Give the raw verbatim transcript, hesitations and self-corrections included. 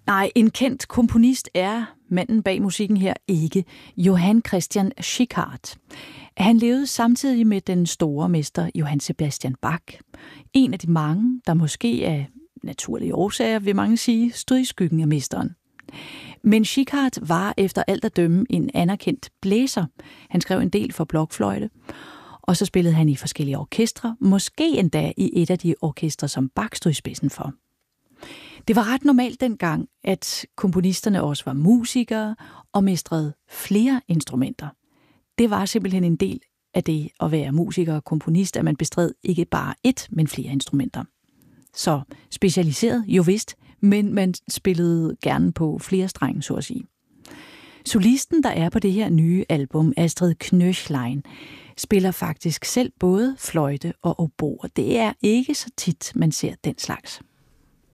Nej, en kendt komponist er manden bag musikken her ikke, Johann Christian Schickhardt. Han levede samtidig med den store mester Johann Sebastian Bach. En af de mange, der måske af naturlige årsager, vil mange sige, stod i skyggen af mesteren. Men Schickhardt var efter alt at dømme en anerkendt blæser. Han skrev en del for blokfløjte, og så spillede han i forskellige orkestre, måske endda i et af de orkestre, som Bach stod i spidsen for. Det var ret normalt dengang, at komponisterne også var musikere og mestrede flere instrumenter. Det var simpelthen en del af det at være musiker og komponist, at man bestred ikke bare ét, men flere instrumenter. Så specialiseret, jo vist, men man spillede gerne på flere strenge, så at sige. Solisten, der er på det her nye album, Astrid Knöchlein, spiller faktisk selv både fløjte og oboe. Det er ikke så tit, man ser den slags.